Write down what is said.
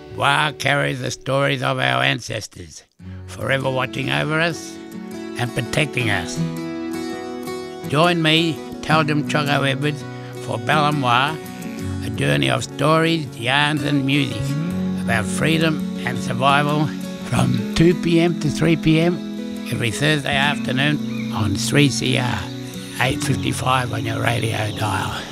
Wa carries the stories of our ancestors, forever watching over us and protecting us. Join me, Taldum Chogo Edwards, for Balamwa, a journey of stories, yarns and music about freedom and survival from 2 p.m. to 3 p.m. every Thursday afternoon on 3CR, 855 on your radio dial.